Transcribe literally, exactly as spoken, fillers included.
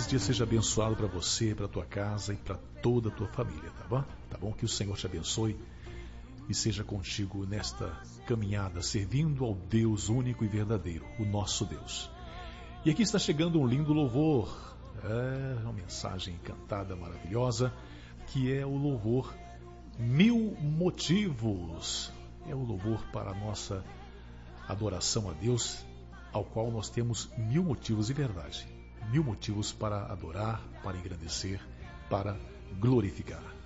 esse dia seja abençoado para você, para tua casa e para toda a tua família, tá bom? Tá bom? Que o Senhor te abençoe e seja contigo nesta caminhada, servindo ao Deus único e verdadeiro, o nosso Deus. E aqui está chegando um lindo louvor, é uma mensagem cantada maravilhosa, que é o louvor Mil Motivos. É o louvor para a nossa adoração a Deus, ao qual nós temos mil motivos de verdade. Mil motivos para adorar, para engrandecer, para glorificar.